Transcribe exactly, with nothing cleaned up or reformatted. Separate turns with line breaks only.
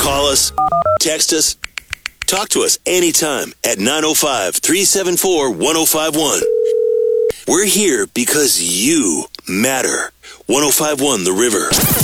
Call us, text us, talk to us anytime at nine oh five, three seven four, one oh five one. We're here because you matter. one oh five point one The River.